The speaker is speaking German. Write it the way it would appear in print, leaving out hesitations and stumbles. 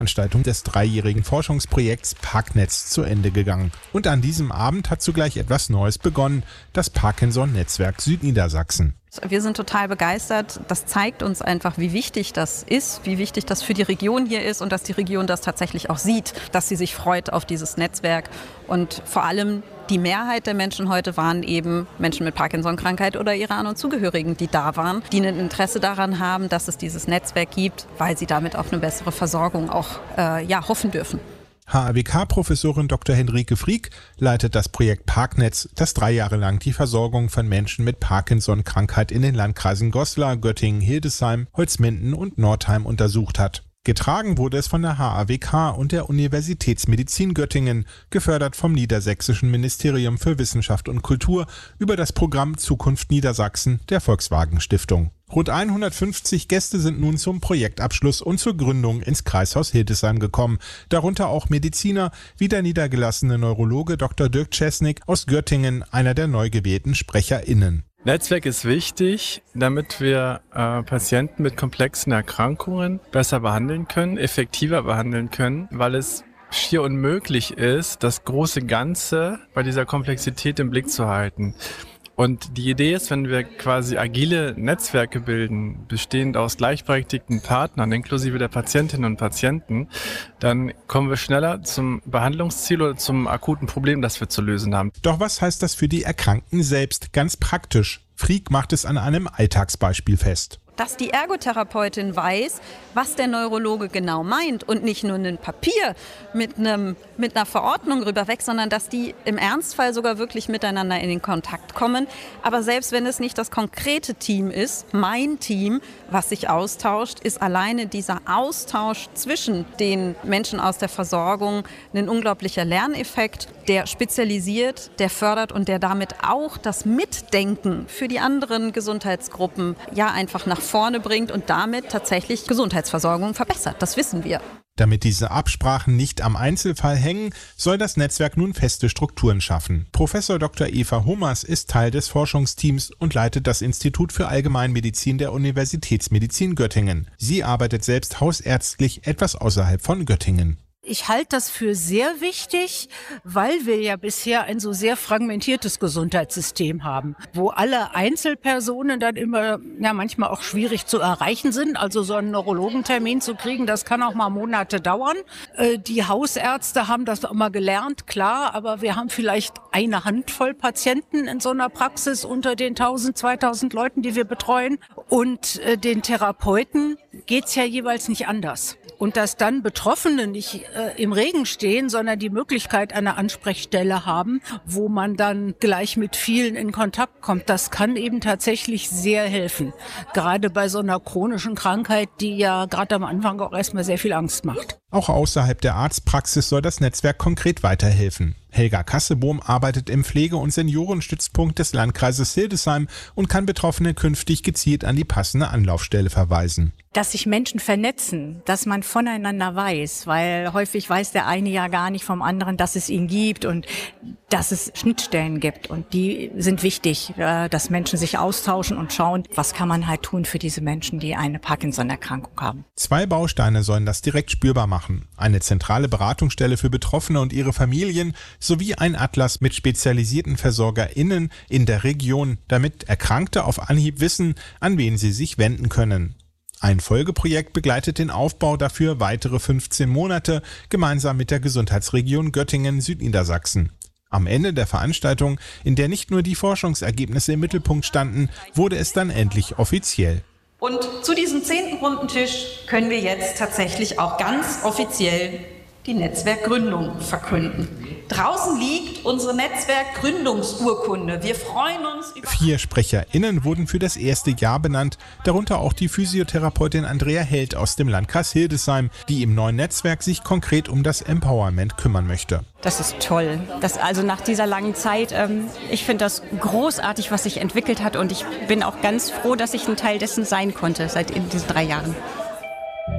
Veranstaltung des 3-jährigen Forschungsprojekts Parknetz zu Ende gegangen. Und an diesem Abend hat zugleich etwas Neues begonnen, das Parkinson-Netzwerk Südniedersachsen. Wir sind total begeistert. Das zeigt uns einfach, wie wichtig das ist, wie wichtig das für die Region hier ist und dass die Region das tatsächlich auch sieht, dass sie sich freut auf dieses Netzwerk. Und vor allem die Mehrheit der Menschen heute waren eben Menschen mit Parkinson-Krankheit oder ihre An- und Zugehörigen, die da waren, die ein Interesse daran haben, dass es dieses Netzwerk gibt, weil sie damit auf eine bessere Versorgung auch hoffen dürfen. HAWK-Professorin Dr. Henrike Frieck leitet das Projekt Parknetz, das 3 Jahre lang die Versorgung von Menschen mit Parkinson-Krankheit in den Landkreisen Goslar, Göttingen, Hildesheim, Holzminden und Nordheim untersucht hat. Getragen wurde es von der HAWK und der Universitätsmedizin Göttingen, gefördert vom Niedersächsischen Ministerium für Wissenschaft und Kultur über das Programm Zukunft Niedersachsen der Volkswagen Stiftung. Rund 150 Gäste sind nun zum Projektabschluss und zur Gründung ins Kreishaus Hildesheim gekommen, darunter auch Mediziner wie der niedergelassene Neurologe Dr. Dirk Czesnik aus Göttingen, einer der neu gewählten SprecherInnen. Netzwerk ist wichtig, damit wir Patienten mit komplexen Erkrankungen besser behandeln können, effektiver behandeln können, weil es schier unmöglich ist, das große Ganze bei dieser Komplexität im Blick zu halten. Und die Idee ist, wenn wir quasi agile Netzwerke bilden, bestehend aus gleichberechtigten Partnern, inklusive der Patientinnen und Patienten, dann kommen wir schneller zum Behandlungsziel oder zum akuten Problem, das wir zu lösen haben. Doch was heißt das für die Erkrankten selbst ganz praktisch? Frieck macht es an einem Alltagsbeispiel fest. Dass die Ergotherapeutin weiß, was der Neurologe genau meint und nicht nur ein Papier mit einer Verordnung rüberweg, sondern dass die im Ernstfall sogar wirklich miteinander in den Kontakt kommen. Aber selbst wenn es nicht das konkrete Team ist, mein Team, was sich austauscht, ist alleine dieser Austausch zwischen den Menschen aus der Versorgung ein unglaublicher Lerneffekt, der spezialisiert, der fördert und der damit auch das Mitdenken für die anderen Gesundheitsgruppen einfach nach vorne bringt und damit tatsächlich Gesundheitsversorgung verbessert. Das wissen wir. Damit diese Absprachen nicht am Einzelfall hängen, soll das Netzwerk nun feste Strukturen schaffen. Professor Dr. Eva Hummers ist Teil des Forschungsteams und leitet das Institut für Allgemeinmedizin der Universitätsmedizin Göttingen. Sie arbeitet selbst hausärztlich etwas außerhalb von Göttingen. Ich halte das für sehr wichtig, weil wir ja bisher ein so sehr fragmentiertes Gesundheitssystem haben, wo alle Einzelpersonen dann immer manchmal auch schwierig zu erreichen sind. Also so einen Neurologentermin zu kriegen, das kann auch mal Monate dauern. Die Hausärzte haben das immer gelernt, klar, aber wir haben vielleicht eine Handvoll Patienten in so einer Praxis unter den 1000, 2000 Leuten, die wir betreuen. Und den Therapeuten geht's ja jeweils nicht anders. Und dass dann Betroffene nicht im Regen stehen, sondern die Möglichkeit einer Ansprechstelle haben, wo man dann gleich mit vielen in Kontakt kommt, das kann eben tatsächlich sehr helfen. Gerade bei so einer chronischen Krankheit, die ja gerade am Anfang auch erstmal sehr viel Angst macht. Auch außerhalb der Arztpraxis soll das Netzwerk konkret weiterhelfen. Helga Kassebohm arbeitet im Pflege- und Seniorenstützpunkt des Landkreises Hildesheim und kann Betroffene künftig gezielt an die passende Anlaufstelle verweisen. Dass sich Menschen vernetzen, dass man voneinander weiß, weil häufig weiß der eine ja gar nicht vom anderen, dass es ihn gibt und dass es Schnittstellen gibt. Und die sind wichtig, dass Menschen sich austauschen und schauen, was kann man halt tun für diese Menschen, die eine Parkinson-Erkrankung haben. 2 Bausteine sollen das direkt spürbar machen. Eine zentrale Beratungsstelle für Betroffene und ihre Familien sowie ein Atlas mit spezialisierten VersorgerInnen in der Region, damit Erkrankte auf Anhieb wissen, an wen sie sich wenden können. Ein Folgeprojekt begleitet den Aufbau dafür weitere 15 Monate gemeinsam mit der Gesundheitsregion Göttingen-Südniedersachsen. Am Ende der Veranstaltung, in der nicht nur die Forschungsergebnisse im Mittelpunkt standen, wurde es dann endlich offiziell. Und zu diesem 10. runden Tisch können wir jetzt tatsächlich auch ganz offiziell die Netzwerkgründung verkünden. Draußen liegt unsere Netzwerkgründungsurkunde. Wir freuen uns über 4 SprecherInnen wurden für das erste Jahr benannt, darunter auch die Physiotherapeutin Andrea Held aus dem Landkreis Hildesheim, die im neuen Netzwerk sich konkret um das Empowerment kümmern möchte. Das ist toll. Also nach dieser langen Zeit, ich finde das großartig, was sich entwickelt hat und ich bin auch ganz froh, dass ich ein Teil dessen sein konnte seit in diesen 3 Jahren.